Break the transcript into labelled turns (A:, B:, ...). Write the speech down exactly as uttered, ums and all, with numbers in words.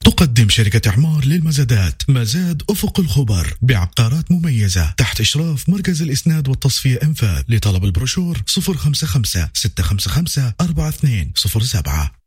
A: تقدم شركة إعمار للمزادات مزاد أفق الخبر بعقارات مميزة تحت إشراف مركز الإسناد والتصفية إنفاذ. لطلب البروشور صفر خمسة خمسة ستة خمسة خمسة أربعة اثنين صفر سبعة.